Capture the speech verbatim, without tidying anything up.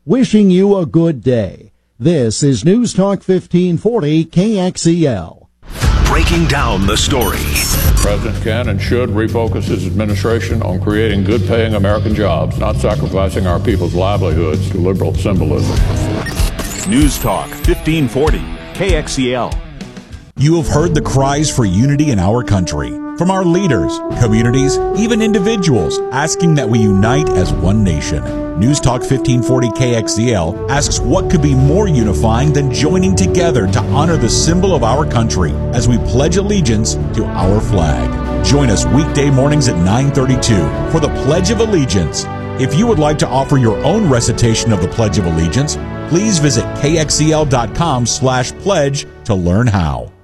wishing you a good day. This is News Talk fifteen forty K X E L. Breaking down the story. The President can and should refocus his administration on creating good-paying American jobs, not sacrificing our people's livelihoods to liberal symbolism. News Talk fifteen forty K X E L. You have heard the cries for unity in our country from our leaders, communities, even individuals, asking that we unite as one nation. News Talk fifteen forty K X E L asks what could be more unifying than joining together to honor the symbol of our country as we pledge allegiance to our flag. Join us weekday mornings at nine thirty-two for the Pledge of Allegiance. If you would like to offer your own recitation of the Pledge of Allegiance, please visit kxel.com slash pledge to learn how.